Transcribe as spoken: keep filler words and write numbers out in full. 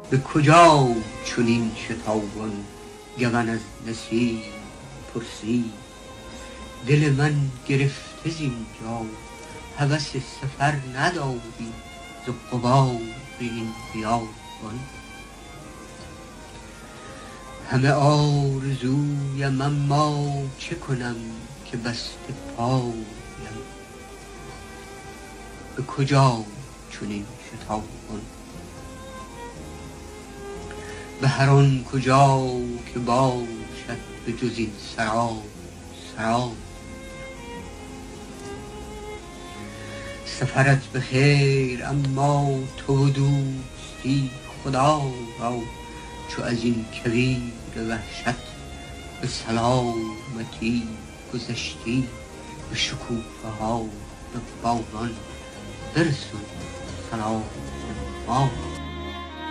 به کجا چنین شتابان گون از نسیم پرسید؟ دل من گرفته زینجا هوس سفر نداری ز غبار این بیابان. همه آرزویم اما چه کنم که بسته پایم، به کجا چنین شتابان؟ به هر آن کجا که باشد به جز این سرای سرای. سفرت به خیر اما تو و دوستی خدا را، چو از این کویر وحشت به سلامتی گذشتی، به شکوفه ها به باران برسون سلام ما.